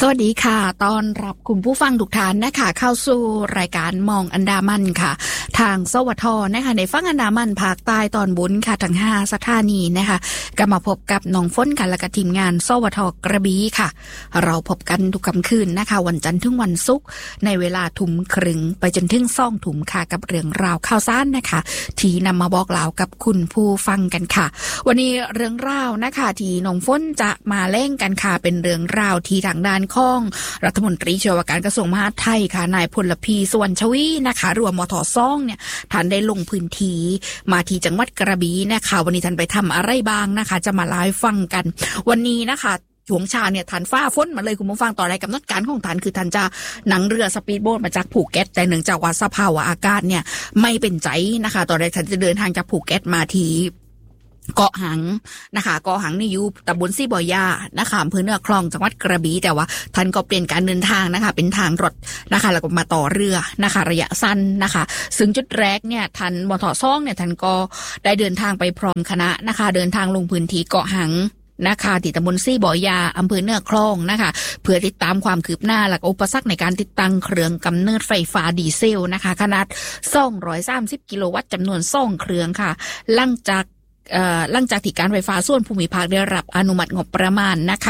สวัสดีค่ะต้อนรับคุณผู้ฟังทุกท่านนะคะเข้าสู่รายการมองอันดามันค่ะทางสวทนะคะในฝั่งอันดามันภาคใต้ตอนบนค่ะทั้ง5สถานีนะคะก็มาพบกับน้องฝนกันและก็ทีมงานสวทกระบี่ค่ะเราพบกันทุกค่ำคืนนะคะวันจันทร์ถึงวันศุกร์ในเวลาทุ่มครึ่งไปจนถึง20:00 นค่ะกับเรื่องราวข่าวสารนะคะที่นำมาบอกเล่ากับคุณผู้ฟังกันค่ะวันนี้เรื่องราวนะคะที่น้องฝนจะมาเล่นกันค่ะเป็นเรื่องราวที่ทางด้านของรัฐมนตรีช่วยว่าการกระทรวงมหาดไทยค่ะนายพลพีสุวรรณชวีนะคะหรือว่ามท.ซ่องเนี่ยท่านได้ลงพื้นที่มาที่จังหวัดกระบี่นะคะวันนี้ท่านไปทำอะไรบ้างนะคะจะมาไลฟ์ฟังกันวันนี้นะคะช่วงเช้าเนี่ยท่านฟ้าฝนมาเลยคุณผู้ฟังต่อรายกำหนดการของท่านคือท่านจะนั่งเรือสปีดโบ๊ทมาจากภูเก็ตแต่เนื่องจากว่าสภาวะอากาศเนี่ยไม่เป็นใจนะคะตอนแรกท่านจะเดินทางจากภูเก็ตมาที่เกาะหังนะคะเกาะหังนี่อยู่ตำบลซี่บอยานะคะอำเภอเหนือคลองจังหวัดกระบี่แต่ว่าท่านก็เปลี่ยนการเดินทางนะคะเป็นทางรถนะคะแล้วก็มาต่อเรือนะคะระยะสั้นนะคะซึ่งจุดแรกเนี่ยท่านมท.ซ่องเนี่ยท่านก็ได้เดินทางไปพร้อมคณะนะคะเดินทางลงพื้นที่เกาะหังนะคะที่ตำบลซี่บ่อยาอำเภอเหนือคลองนะคะเพื่อติดตามความคืบหน้าและอุปสรรคในการติดตั้งเครื่องกำเนิดไฟฟ้าดีเซลนะคะขนาด230กิโลวัตต์จำนวน2เครื่องค่ะหลังจากที่การไฟฟ้าส่วนภูมิภาคได้รับอนุมัติงบประมาณนะคะ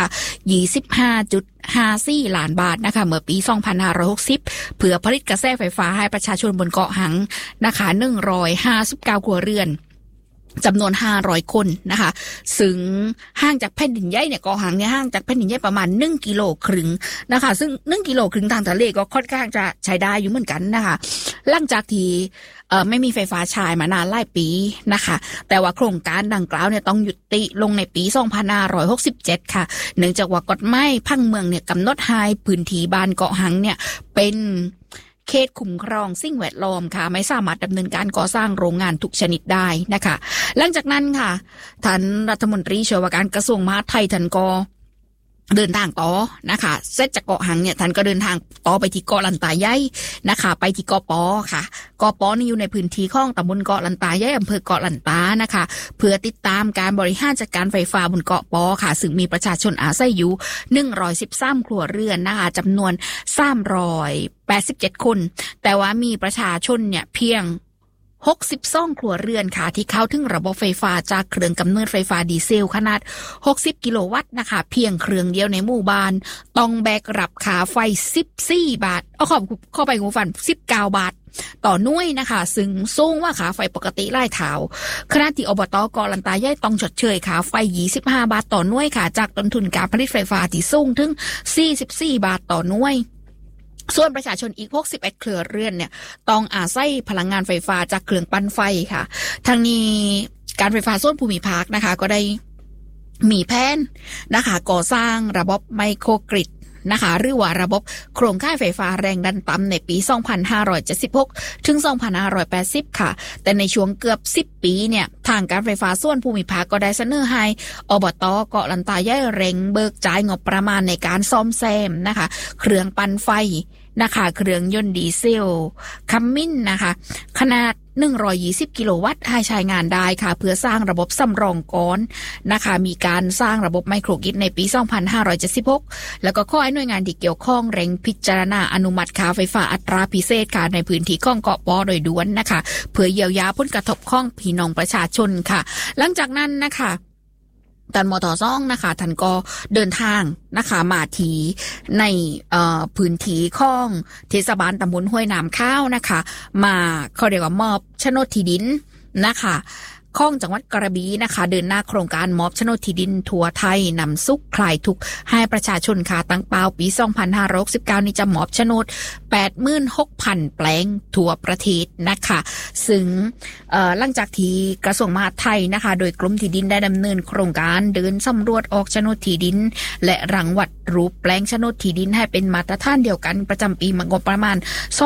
25.54 ล้านบาทนะคะเมื่อปี 2560 เพื่อผลิตกระแสไฟฟ้าให้ประชาชนบนเกาะหังนะคะ159 ครัวเรือนจำนวน500 คนนะคะซึ่งห่างจากแผ่นดินใหญ่เนี่ยเกาะหังเนี่ยห่างจากแผ่นดินใหญ่ประมาณ1 กิโลครึ่งนะคะซึ่ง1 กิโลครึ่งทางทะเลก็ค่อนข้างจะใช้ได้อยู่เหมือนกันนะคะหลังจากที่ไม่มีไฟฟ้าใช้มานานหลายปีนะคะแต่ว่าโครงการดังกล่าวเนี่ยต้องยุติลงในปี 2567 ค่ะเนื่องจากว่ากฎหมายผังเมืองเนี่ยกำหนดให้พื้นที่บ้านเกาะหังเนี่ยเป็นเขตคุ้มครองสิ่งแวดล้อมค่ะไม่สามารถดำเนินการก่อสร้างโรงงานทุกชนิดได้นะคะหลังจากนั้นค่ะท่านรัฐมนตรีช่วยว่าการกระทรวงมหาดไทยท่านก็เดินทางต่อนะคะเสร็จจากเกาะหังเนี่ยท่านก็เดินทางต่อไปที่เกาะลันตาใหญ่นะคะไปที่เกาะปอค่ะเกาะปอนี่อยู่ในพื้นที่ของตำบลเกาะลันตาใหญ่อำเภอเกาะลันตานะคะเพื่อติดตามการบริหารจัดการไฟฟ้าบนเกาะปอค่ะซึ่งมีประชาชนอาศัยอยู่113 ครัวเรือนนะคะจำนวน387 คนแต่ว่ามีประชาชนเนี่ยเพียง62 ครัวเรือนค่ะที่เข้าถึงระบบไฟฟ้าจากเครื่องกำเนิดไฟฟ้าดีเซลขนาด60 กิโลวัตต์นะคะเพียงเครื่องเดียวในหมู่บ้านต้องแบกรับค่าไฟ14 บาทเข้าไปงูฟัน19 บาทต่อหน่วยนะคะซึ่งสูงว่าค่าไฟปกติหลายเท่าขณะที่อบต.เกาะลันตาใหญ่ต้องชดเชยค่าไฟ25 บาทต่อหน่วยค่ะจากต้นทุนการผลิตไฟฟ้าที่สูงถึง44 บาทต่อหน่วยส่วนประชาชนอีก61 ครัวเรือนเนี่ยต้องอาศัยพลังงานไฟฟ้าจากเครื่องปั่นไฟค่ะทั้งนี้การไฟฟ้าส่วนภูมิภาคนะคะก็ได้มีแผนนะคะก่อสร้างระบบไมโครกริดนะคะหรือว่าระบบโครงข่ายไฟฟ้าแรงดันต่ำในปี 2576 ถึง 2580 ค่ะแต่ในช่วงเกือบ10 ปีเนี่ยทางการไฟฟ้าส่วนภูมิภาคก็ได้เสนอให้อบต.เกาะลันตาใหญ่เร่งเบิกจ่ายงบประมาณในการซ่อมแซมนะคะเครื่องปั่นไฟนะคะเครื่องยนต์ดีเซลคัมมินนะคะขนาด120 กิโลวัตต์ให้ใช้งานได้ค่ะเพื่อสร้างระบบสำรองก้อนนะคะมีการสร้างระบบไมโครกริดในปี 2576 แล้วก็ขอให้หน่วยงานที่เกี่ยวข้องเร่งพิจารณาอนุมัติค่าไฟฟ้าอัตราพิเศษค่ะในพื้นที่ของเกาะปอโดยด่วนนะคะเพื่อเยียวยาผลกระทบของพี่น้องประชาชนค่ะหลังจากนั้นนะคะท่านมท.ซ่องนะคะท่านก็เดินทางนะคะมาที่ในพื้นที่ของเทศบาลตำบลห้วยน้ำข้าวนะคะมาเขาเรียกว่ามอบโฉนดที่ดินนะคะของจังหวัดกระบี่นะคะเดินหน้าโครงการมอบโฉนดที่ดินทั่วไทยนำสุขคลายทุกข์ให้ประชาชนค่ะตั้งเป้าปี 2569 นี้จะมอบโฉนด 86,000 แปลงทั่วประเทศนะคะซึ่งหลังจากที่กระทรวงมหาดไทยนะคะโดยกรมที่ดินได้ดำเนินโครงการเดินสำรวจออกโฉนดที่ดินและรังวัดรูปแปลงโฉนดที่ดินให้เป็นมาตรฐานเดียวกันประจำปีงบประมาณ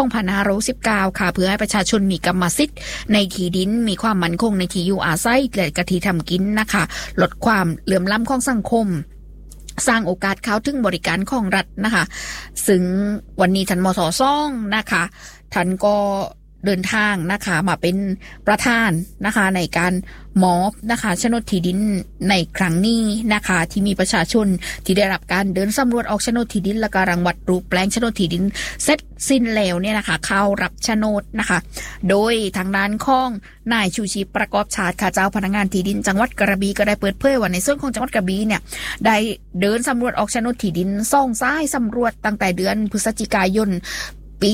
2519 ค่ะเพื่อให้ประชาชนมีกรรมสิทธิ์ในที่ดินมีความมั่นคงในที่อยู่อาศัยและกะทิทำกินนะคะลดความเหลื่อมล้ำของสังคมสร้างโอกาสเข้าถึงบริการของรัฐนะคะซึ่งวันนี้ท่านมท.ซ่องนะคะท่านก็เดินทางนะคะมาเป็นประธานนะคะในการมอบนะคะโฉนดที่ดินในครั้งนี้นะคะที่มีประชาชนที่ได้รับการเดินสำรวจออกโฉนดที่ดินและการรังวัดรูปแปลงโฉนดที่ดินเสร็จสิ้นแล้วเนี่ยนะคะเข้ารับโฉนดนะคะโดยทางด้านของนายชูชีพประกอบชาติค่ะเจ้าพนักงานที่ดินจังหวัดกระบี่ก็ได้เปิดเผยว่าในส่วนของจังหวัดกระบี่เนี่ยได้เดินสำรวจออกโฉนดที่ดินซ่องซ้ายสำรวจตั้งแต่เดือนพฤศจิกายนปี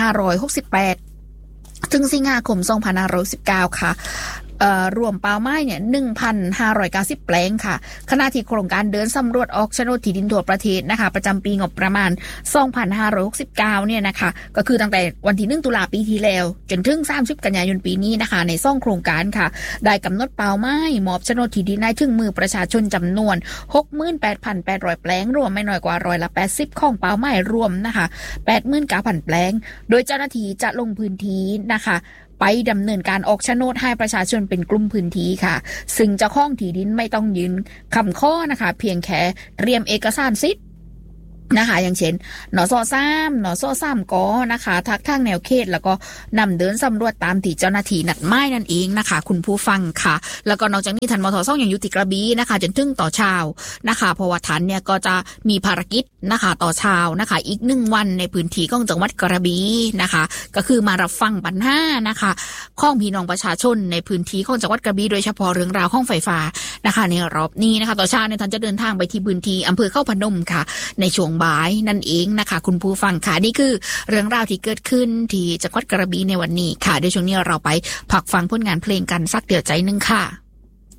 2568ถึงสิงหาคม2519ค่ะรวมเป้าหมายเนี่ย 1,590 แปลงค่ะขณะที่โครงการเดินสำรวจออกโฉนดที่ดินทั่วประเทศนะคะประจำปีงบประมาณ2569เนี่ยนะคะก็คือตั้งแต่วันที่1ตุลาปีที่แล้วจนถึง30กันยายนปีนี้นะคะในซ่องโครงการค่ะได้กำหนดเป้าหมายมอบโฉนดที่ดินให้ถึงมือประชาชนจำนวน 68,800 แปลงรวมไม่น้อยกว่า80%ของเป้าหมายรวมนะคะ 89,000 แปลงโดยเจ้าหน้าที่จะลงพื้นที่นะคะไปดำเนินการออกโฉนดให้ประชาชนเป็นกลุ่มพื้นที่ค่ะซึ่งเจ้าของที่ดินไม่ต้องยืนคำข้อนะคะเพียงแค่เตรียมเอกสารสิทธิ์นะคะอย่างเช่นนส.3 กนะคะทักทางแนวเขตแล้วก็นำเดินสำรวจตามที่เจ้าหน้าที่นัดหมายนั่นเองนะคะคุณผู้ฟังค่ะแล้วก็นอกจากนี้ท่านมท.2ยังอยู่ที่กระบี่นะคะจนถึงต่อเช้านะคะเพราะว่าท่านเนี่ยก็จะมีภารกิจนะคะต่อเช้านะคะอีก1วันในพื้นที่ของจังหวัดกระบี่นะคะก็คือมารับฟังปัญหานะคะของพี่น้องประชาชนในพื้นที่ของจังหวัดกระบี่โดยเฉพาะเรื่องราวของไฟฟ้านะคะในรอบนี้นะคะต่อเช้าเนี่ยท่านจะเดินทางไปที่พื้นที่อำเภอเข้าพนมค่ะในช่วงบ่ายนั่นเองนะคะคุณผู้ฟังค่ะนี่คือเรื่องราวที่เกิดขึ้นที่จังหวัดกระบี่ในวันนี้ค่ะโดยช่วงนี้เราไปพักฟังผลงานเพลงกันสักเดี๋ยวใจนึงค่ะ